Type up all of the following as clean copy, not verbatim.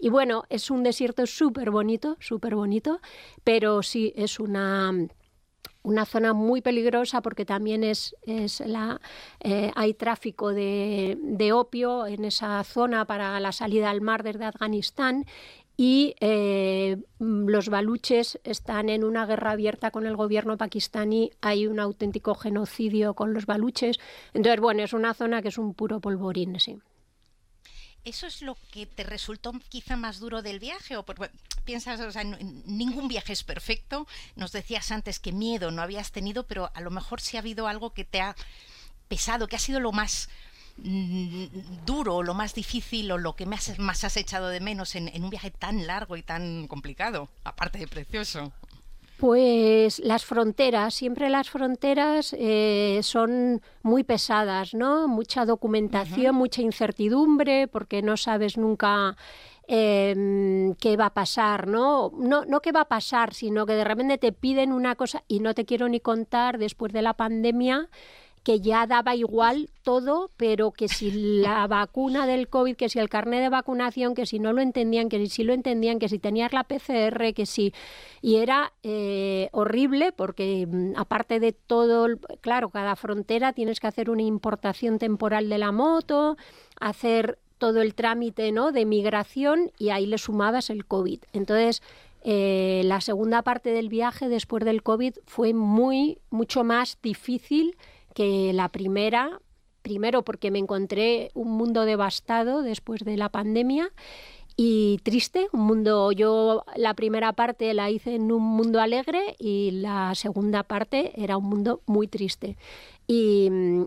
Y bueno, es un desierto súper bonito, pero sí es una zona muy peligrosa porque también hay tráfico de opio en esa zona para la salida al mar desde Afganistán. Y los baluches están en una guerra abierta con el gobierno pakistaní, hay un auténtico genocidio con los baluches. Entonces, bueno, es una zona que es un puro polvorín, sí. ¿Eso es lo que te resultó quizá más duro del viaje? ¿O piensas, o sea, ningún viaje es perfecto? Nos decías antes que miedo no habías tenido, pero a lo mejor sí ha habido algo que te ha pesado, que ha sido lo más duro, lo más difícil o lo que más has echado de menos en un viaje tan largo y tan complicado, aparte de precioso. Pues las fronteras, siempre las fronteras son muy pesadas, ¿no? Mucha documentación, mucha incertidumbre, porque no sabes nunca qué va a pasar, ¿no? No qué va a pasar, sino que de repente te piden una cosa, y no te quiero ni contar, después de la pandemia, que ya daba igual todo, pero que si la vacuna del COVID, que si el carnet de vacunación, que si no lo entendían, que si sí lo entendían, que si tenías la PCR, que si... Y era horrible porque aparte de todo, claro, cada frontera tienes que hacer una importación temporal de la moto, hacer todo el trámite, ¿no?, de migración, y ahí le sumabas el COVID. Entonces... la segunda parte del viaje después del COVID fue mucho más difícil que la primera, primero porque me encontré un mundo devastado después de la pandemia y triste, yo la primera parte la hice en un mundo alegre y la segunda parte era un mundo muy triste. Y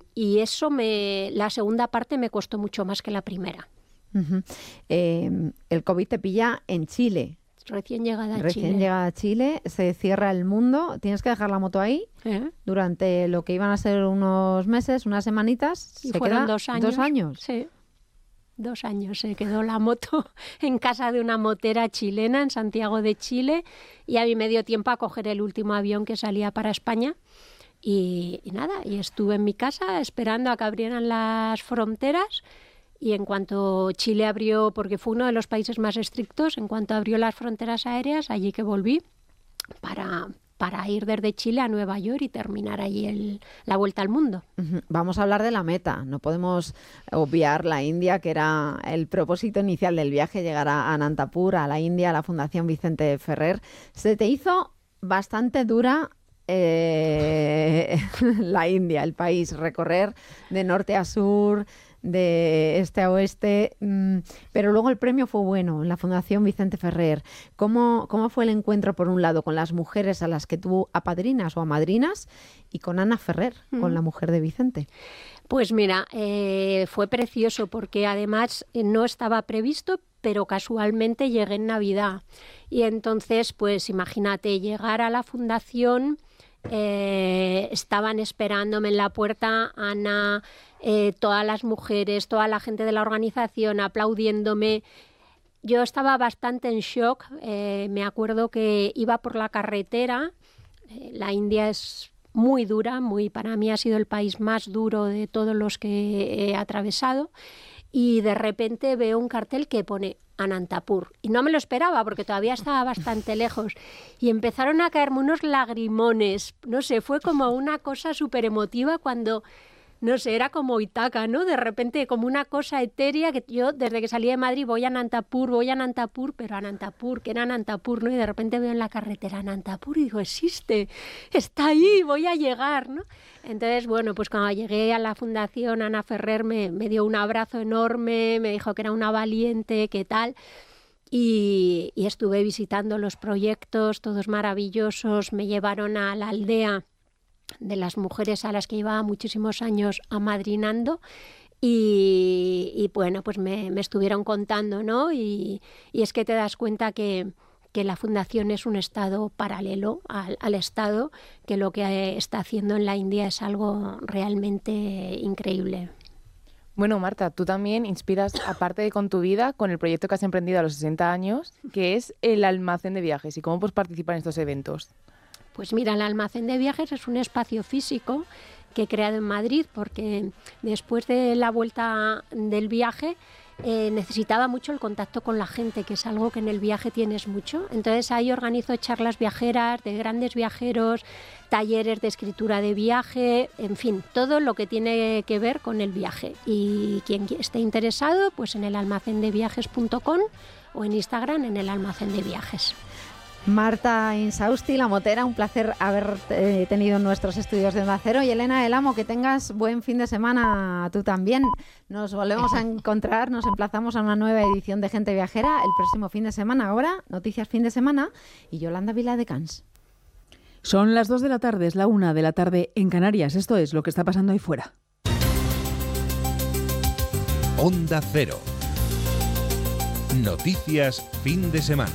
la segunda parte me costó mucho más que la primera. Uh-huh. El COVID te pilla en Chile. Recién llegada a Chile, se cierra el mundo, tienes que dejar la moto ahí durante lo que iban a ser unos meses, unas semanitas. Y fueron 2 años. 2 años. Sí, 2 años se quedó la moto en casa de una motera chilena en Santiago de Chile, y a mí me dio tiempo a coger el último avión que salía para España. Y nada, y estuve en mi casa esperando a que abrieran las fronteras. Y en cuanto Chile abrió, porque fue uno de los países más estrictos, en cuanto abrió las fronteras aéreas, allí que volví para ir desde Chile a Nueva York y terminar allí la vuelta al mundo. Vamos a hablar de la meta. No podemos obviar la India, que era el propósito inicial del viaje, llegar a Anantapur, a la India, a la Fundación Vicente Ferrer. ¿Se te hizo bastante dura la India, el país, recorrer de norte a sur, de este a oeste, pero luego el premio fue bueno en la Fundación Vicente Ferrer? ¿Cómo fue el encuentro, por un lado, con las mujeres a las que tú apadrinas o amadrinas, y con Ana Ferrer, con la mujer de Vicente? Pues mira, fue precioso porque además no estaba previsto, pero casualmente llegué en Navidad. Y entonces, pues imagínate, llegar a la fundación, estaban esperándome en la puerta Ana, todas las mujeres, toda la gente de la organización aplaudiéndome. Yo estaba bastante en shock. Me acuerdo que iba por la carretera. La India es muy dura, para mí ha sido el país más duro de todos los que he atravesado. Y de repente veo un cartel que pone Anantapur. Y no me lo esperaba porque todavía estaba bastante lejos. Y empezaron a caerme unos lagrimones. No sé, fue como una cosa súper emotiva cuando... No sé, era como Ítaca, ¿no? De repente como una cosa etérea que yo desde que salí de Madrid voy a Anantapur, pero Anantapur, ¿qué era Anantapur, no? Y de repente veo en la carretera Anantapur y digo, existe, está ahí, voy a llegar, ¿no? Entonces, bueno, pues cuando llegué a la fundación, Ana Ferrer me dio un abrazo enorme, me dijo que era una valiente, que tal... Y estuve visitando los proyectos, todos maravillosos, me llevaron a la aldea de las mujeres a las que llevaba muchísimos años amadrinando y bueno, pues me estuvieron contando, ¿no? Y es que te das cuenta que la fundación es un estado paralelo al Estado, que lo que está haciendo en la India es algo realmente increíble. Bueno, Marta, tú también inspiras, aparte de con tu vida, con el proyecto que has emprendido a los 60 años, que es el Almacén de Viajes. ¿Y cómo puedes participar en estos eventos? Pues mira, el Almacén de Viajes es un espacio físico que he creado en Madrid porque después de la vuelta del viaje necesitaba mucho el contacto con la gente, que es algo que en el viaje tienes mucho. Entonces ahí organizo charlas viajeras de grandes viajeros, talleres de escritura de viaje, en fin, todo lo que tiene que ver con el viaje. Y quien esté interesado, pues en elalmacendeviajes.com o en Instagram en el almacén de viajes. Marta Insausti, la motera, un placer haber tenido en nuestros estudios de Onda Cero. Y Elena del Amo, que tengas buen fin de semana tú también. Nos volvemos a encontrar, nos emplazamos a una nueva edición de Gente Viajera el próximo fin de semana. Ahora, Noticias Fin de Semana y Yolanda Viladecans. Son las 2 de la tarde, es la 1 de la tarde en Canarias. Esto es lo que está pasando ahí fuera. Onda Cero. Noticias Fin de Semana.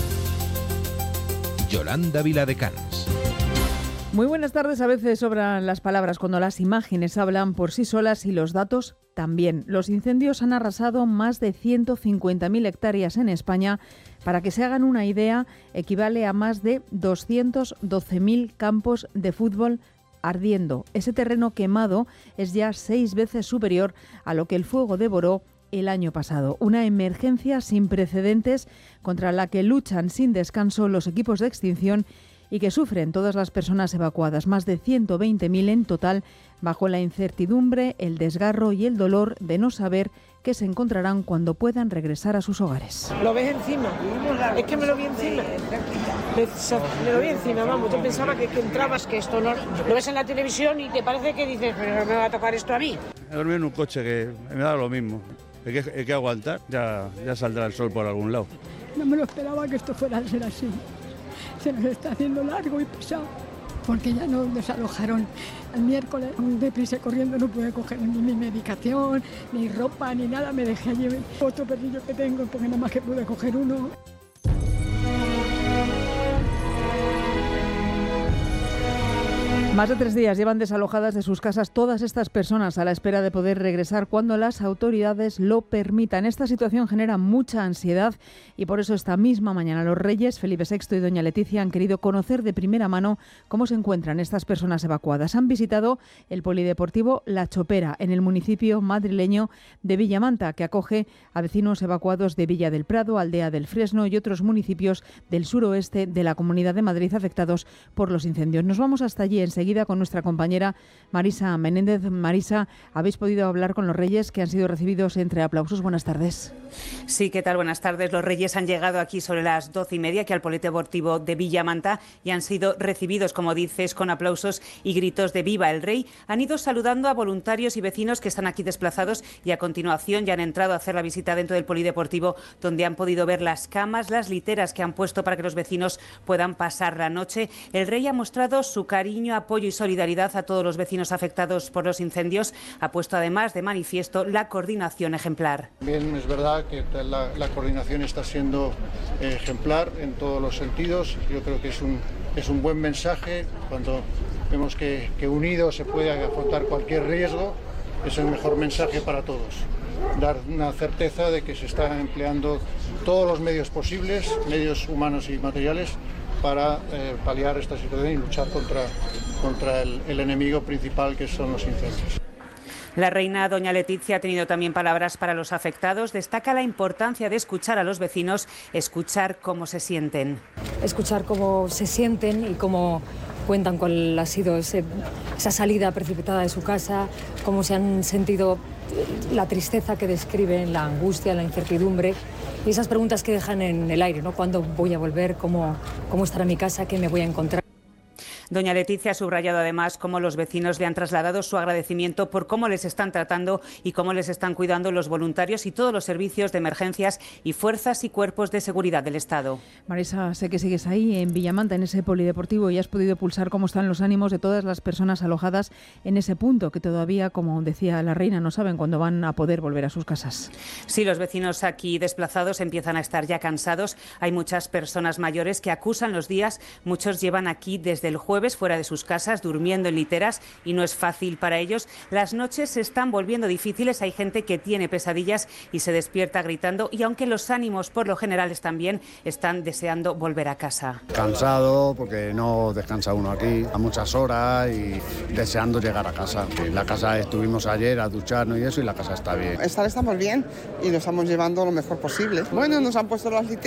Yolanda Viladecans. Muy buenas tardes. A veces sobran las palabras cuando las imágenes hablan por sí solas y los datos también. Los incendios han arrasado más de 150.000 hectáreas en España. Para que se hagan una idea, equivale a más de 212.000 campos de fútbol ardiendo. Ese terreno quemado es ya 6 veces superior a lo que el fuego devoró el año pasado. Una emergencia sin precedentes contra la que luchan sin descanso los equipos de extinción y que sufren todas las personas evacuadas, más de 120.000 en total, bajo la incertidumbre, el desgarro y el dolor de no saber qué se encontrarán cuando puedan regresar a sus hogares. Lo ves encima, es que me lo vi encima, me lo vi encima, vamos, yo pensaba que entrabas, que esto no, lo ves en la televisión y te parece que dices, pero me va a tocar esto a mí. He dormido en un coche que me da lo mismo. Hay que aguantar, ya saldrá el sol por algún lado. No me lo esperaba que esto fuera a ser así. Se nos está haciendo largo y pesado, porque ya nos desalojaron el miércoles. Deprisa corriendo, no pude coger ni mi medicación, ni ropa, ni nada. Me dejé allí otro perrillo que tengo, porque nada más que pude coger uno. Más de 3 días llevan desalojadas de sus casas todas estas personas a la espera de poder regresar cuando las autoridades lo permitan. Esta situación genera mucha ansiedad y por eso esta misma mañana los Reyes, Felipe VI y doña Leticia, han querido conocer de primera mano cómo se encuentran estas personas evacuadas. Han visitado el polideportivo La Chopera en el municipio madrileño de Villamanta, que acoge a vecinos evacuados de Villa del Prado, Aldea del Fresno y otros municipios del suroeste de la Comunidad de Madrid afectados por los incendios. Nos vamos hasta allí enseguida con nuestra compañera Marisa Menéndez. Marisa, habéis podido hablar con los Reyes, que han sido recibidos entre aplausos. Buenas tardes. Sí, ¿qué tal? Buenas tardes. Los Reyes han llegado aquí sobre las 12:30, aquí al Polideportivo de Villamanta, y han sido recibidos, como dices, con aplausos y gritos de ¡Viva el Rey! Han ido saludando a voluntarios y vecinos que están aquí desplazados y a continuación ya han entrado a hacer la visita dentro del Polideportivo, donde han podido ver las camas, las literas que han puesto para que los vecinos puedan pasar la noche. El Rey ha mostrado su cariño, apoyo y solidaridad a todos los vecinos afectados por los incendios. Ha puesto además de manifiesto la coordinación ejemplar. Bien, es verdad que la coordinación está siendo ejemplar en todos los sentidos. Yo creo que es un buen mensaje cuando vemos que unidos se puede afrontar cualquier riesgo. Es el mejor mensaje para todos. Dar una certeza de que se están empleando todos los medios posibles, medios humanos y materiales, para paliar esta situación y luchar contra el enemigo principal, que son los incendios. La reina doña Leticia ha tenido también palabras para los afectados. Destaca la importancia de escuchar a los vecinos, escuchar cómo se sienten. Escuchar cómo se sienten y cómo cuentan cuál ha sido esa salida precipitada de su casa, cómo se han sentido, la tristeza que describen, la angustia, la incertidumbre y esas preguntas que dejan en el aire, ¿no? ¿Cuándo voy a volver? ¿Cómo estará mi casa? ¿Qué me voy a encontrar? Doña Leticia ha subrayado además cómo los vecinos le han trasladado su agradecimiento por cómo les están tratando y cómo les están cuidando los voluntarios y todos los servicios de emergencias y fuerzas y cuerpos de seguridad del Estado. Marisa, sé que sigues ahí en Villamanta, en ese polideportivo, y has podido pulsar cómo están los ánimos de todas las personas alojadas en ese punto, que todavía, como decía la reina, no saben cuándo van a poder volver a sus casas. Sí, los vecinos aquí desplazados empiezan a estar ya cansados. Hay muchas personas mayores que acusan los días. Muchos llevan aquí desde el jueves jueves fuera de sus casas, durmiendo en literas, y no es fácil para ellos. Las noches se están volviendo difíciles, hay gente que tiene pesadillas y se despierta gritando, y aunque los ánimos por lo general están bien, están deseando volver a casa. Cansado porque no descansa uno aquí a muchas horas y deseando llegar a casa. En la casa estuvimos ayer a ducharnos y eso, y la casa está bien. Estamos bien y lo estamos llevando lo mejor posible. Bueno, nos han puesto las literas